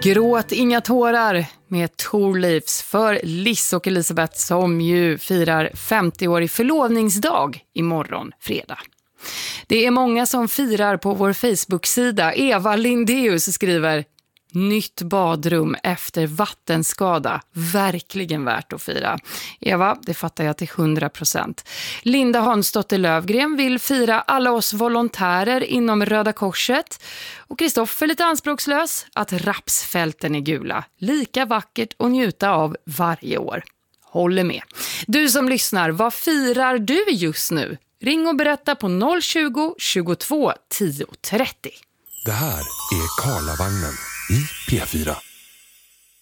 Gråt inga tårar med Thorleifs för Liz och Elisabeth som ju firar 50-årig förlovningsdag imorgon fredag. Det är många som firar på vår Facebook-sida. Eva Lindeus skriver: nytt badrum efter vattenskada. Verkligen värt att fira. Eva, det fattar jag till 100%. Linda Hansdotter Lövgren vill fira alla oss volontärer inom Röda Korset. Och Kristoffer lite anspråkslös att rapsfälten är gula. Lika vackert att njuta av varje år. Håller med. Du som lyssnar, vad firar du just nu? Ring och berätta på 020 22 10 30. Det här är Karlavagnen i P4.